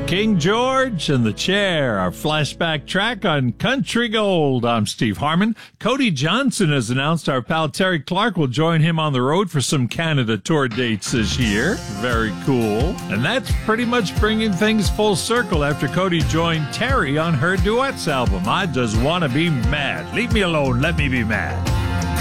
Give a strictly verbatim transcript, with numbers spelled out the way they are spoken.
King George and the Chair, our flashback track on Country Gold. I'm Steve Harmon. Cody Johnson has announced our pal Terry Clark will join him on the road for some Canada tour dates this year. Very cool. And that's pretty much bringing things full circle after Cody joined Terry on her duets album, I Just Wanna Be Mad. Leave me alone, let me be mad.